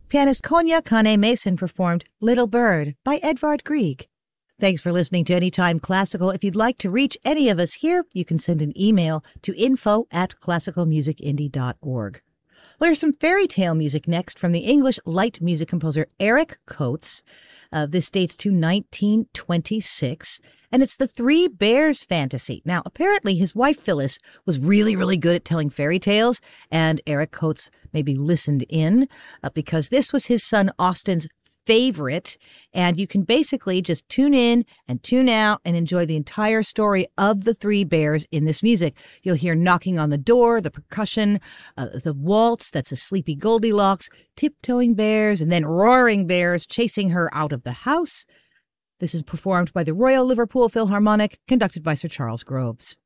Pianist Konya Kane-Mason performed Little Bird by Edvard Grieg. Thanks for listening to Anytime Classical. If you'd like to reach any of us here, you can send an email to info@classicalmusicindie.org. Well, here's some fairy tale music next from the English light music composer Eric Coates. This dates to 1926, and it's the Three Bears fantasy. Now, apparently his wife Phyllis was really, really good at telling fairy tales, and Eric Coates maybe listened in because this was his son Austin's favorite, and you can basically just tune in and tune out and enjoy the entire story of the Three Bears in this music. You'll hear knocking on the door, the percussion, the waltz, that's a sleepy Goldilocks, tiptoeing bears, and then roaring bears chasing her out of the house. This is performed by the Royal Liverpool Philharmonic, conducted by Sir Charles Groves.